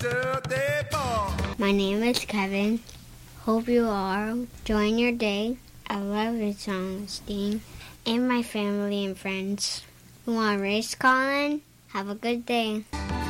My name is Kevin. Hope you are enjoying your day. I love this song, Sting, and my family and friends. You want to race, Colin? Have a good day.